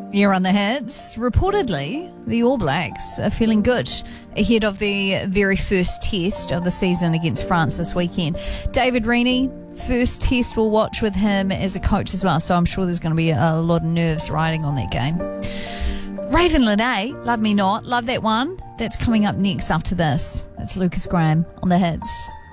You're on the hits. Reportedly, the All Blacks are feeling good ahead of the very first test of the season against France this weekend. David Rennie, first test we'll watch with him as a coach as well, so I'm sure there's going to be a lot of nerves riding on that game. Raven Lene, Love Me Not, love that one. That's coming up next after this. It's Lucas Graham on the hits.